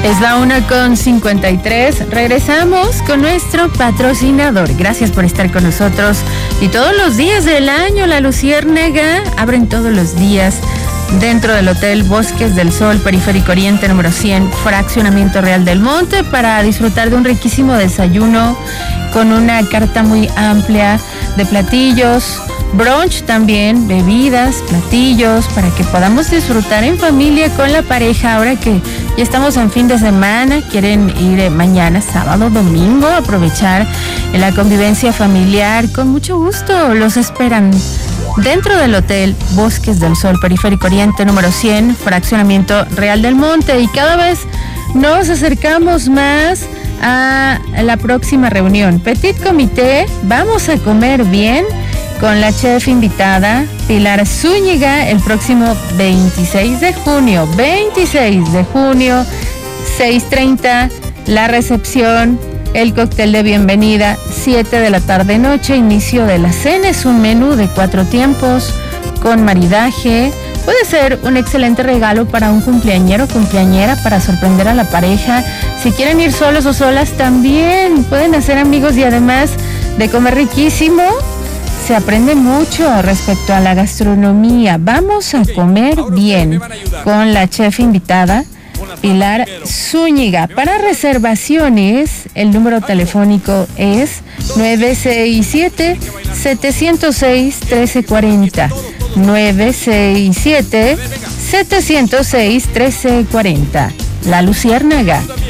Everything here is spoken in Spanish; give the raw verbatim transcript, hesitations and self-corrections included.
Es la una con cincuenta y tres. Regresamos con nuestro patrocinador. Gracias por estar con nosotros. Y todos los días del año, La Luciérnaga abren todos los días dentro del Hotel Bosques del Sol, Periférico Oriente, número cien, Fraccionamiento Real del Monte, para disfrutar de un riquísimo desayuno con una carta muy amplia de platillos, brunch también, bebidas, platillos, para que podamos disfrutar en familia con la pareja. Ahora que ya estamos en fin de semana, quieren ir mañana, sábado, domingo, aprovechar la convivencia familiar, con mucho gusto los esperan dentro del Hotel Bosques del Sol, Periférico Oriente, número cien, Fraccionamiento Real del Monte. Y cada vez nos acercamos más a la próxima reunión. Petit Comité, vamos a comer bien con la chef invitada Pilar Zúñiga el próximo veintiséis de junio, veintiséis de junio, seis treinta, la recepción, el cóctel de bienvenida, siete de la tarde noche, inicio de la cena. Es un menú de cuatro tiempos con maridaje. Puede ser un excelente regalo para un cumpleañero o cumpleañera, para sorprender a la pareja. Si quieren ir solos o solas, también pueden hacer amigos, y además de comer riquísimo, se aprende mucho respecto a la gastronomía. Vamos a comer bien con la chef invitada Pilar Zúñiga. Para reservaciones, el número telefónico es nueve seis siete, siete cero seis, uno tres cuatro cero. nueve seis siete, siete cero seis, uno tres cuatro cero. La Luciérnaga.